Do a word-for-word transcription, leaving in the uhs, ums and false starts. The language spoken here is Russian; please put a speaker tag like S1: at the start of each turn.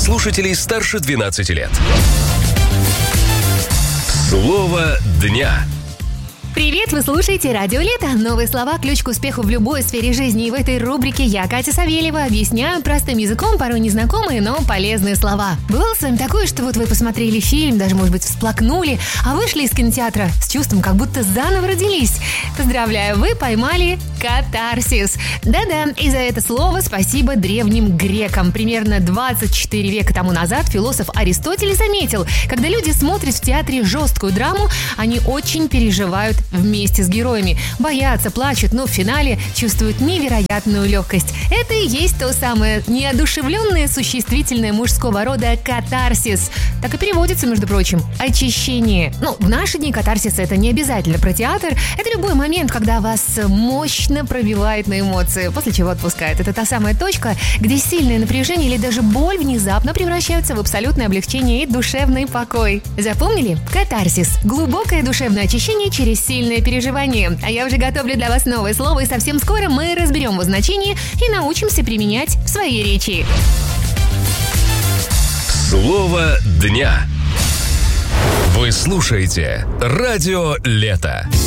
S1: слушателей старше двенадцати лет. Слово дня.
S2: Привет, вы слушаете Радио Лето. Новые слова – ключ к успеху в любой сфере жизни. И в этой рубрике я, Катя Савельева, объясняю простым языком порой незнакомые, но полезные слова. Бывало с вами такое, что вот вы посмотрели фильм, даже, может быть, всплакнули, а вышли из кинотеатра с чувством, как будто заново родились. Поздравляю, вы поймали катарсис. Да-да, и за это слово спасибо древним грекам. Примерно двадцать четыре века тому назад философ Аристотель заметил, когда люди смотрят в театре жесткую драму, они очень переживают вместе с героями. Боятся, плачут, но в финале чувствуют невероятную легкость. Это и есть то самое неодушевленное существительное мужского рода катарсис. Так и переводится, между прочим, очищение. Ну, в наши дни катарсис — это не обязательно про театр. Это любой момент, когда вас мощно пробивает на эмоции, после чего отпускает. Это та самая точка, где сильное напряжение или даже боль внезапно превращаются в абсолютное облегчение и душевный покой. Запомнили? Катарсис – глубокое душевное очищение через сильное переживание. А я уже готовлю для вас новое слово, и совсем скоро мы разберем его значение и научимся применять в своей речи.
S1: Слово дня. Вы слушаете Радио Лето.